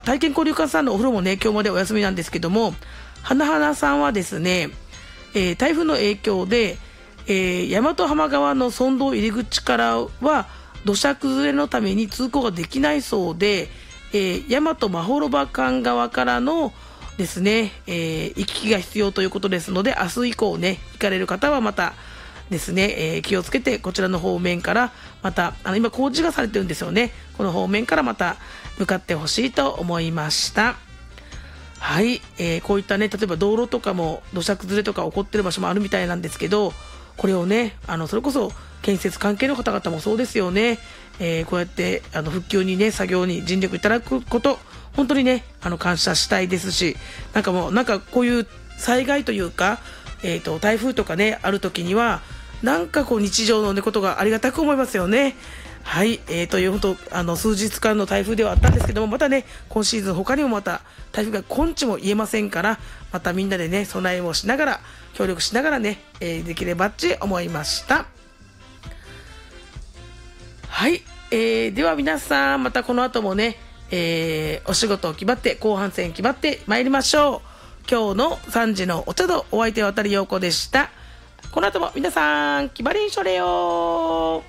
体験交流館さんのお風呂もね今日までお休みなんですけども、花々さんはですね、台風の影響で、大和浜川の村道入り口からは土砂崩れのために通行ができないそうで、大和まほろば間側からのですね、行き来が必要ということですので、明日以降ね行かれる方はまたですね、気をつけてこちらの方面からまた今工事がされてるんですよね。この方面からまた向かってほしいと思いました。はい、こういったね例えば道路とかも土砂崩れとか起こってる場所もあるみたいなんですけど、これをねそれこそ建設関係の方々もそうですよね、こうやって復旧にね作業に尽力いただくこと本当にね感謝したいですし、なんかこういう災害というか、台風とかねある時にはなんかこう日常の、ね、ことがありがたく思いますよね。はい、という本当数日間の台風ではあったんですけども、またね今シーズン他にもまた台風が今地も言えませんから、またみんなでね備えをしながら協力しながらね、できればっち思いました。はい、では皆さんまたこの後もね、お仕事を決まって後半戦決まってまいりましょう。今日の3時のお茶とお相手は渡陽子でした。この後も皆さん気張りんしょれよ。